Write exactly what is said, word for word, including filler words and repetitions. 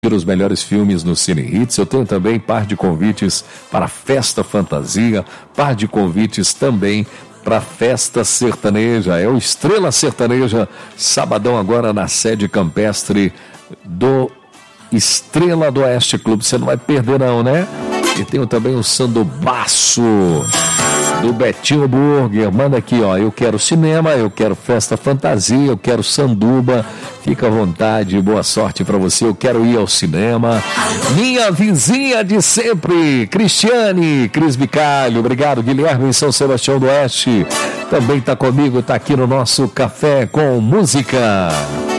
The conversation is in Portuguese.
os melhores filmes no Cine Hits. Eu tenho também par de convites para Festa Fantasia, par de convites também para Festa Sertaneja. É o Estrela Sertaneja, sabadão agora na sede campestre do Estrela do Oeste Clube. Você não vai perder não, né? E tenho também o Sandubaço do Betinho Burger. Manda aqui, ó, eu quero cinema, eu quero Festa Fantasia, eu quero sanduba. Fica à vontade, boa sorte pra você. Eu quero ir ao cinema. Minha vizinha de sempre, Cristiane, Cris Bicalho. Obrigado, Guilherme, em São Sebastião do Oeste. Também tá comigo, tá aqui no nosso Café com Música.